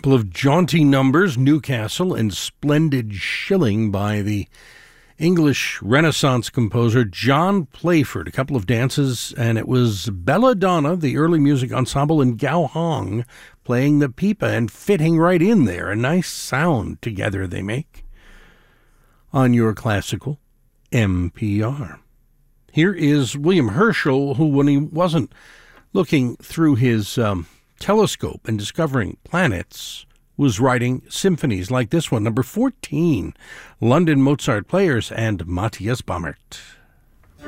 couple of jaunty numbers, Newcastle and Splendid Shilling by the English Renaissance composer John Playford. A couple of dances, and it was Belladonna, the early music ensemble, and Gao Hong playing the pipa and fitting right in there. A nice sound together they make on your classical NPR. Here is William Herschel, who, when he wasn't looking through his telescope and discovering planets, was writing symphonies like this one, number 14, London Mozart Players and Matthias Baumert.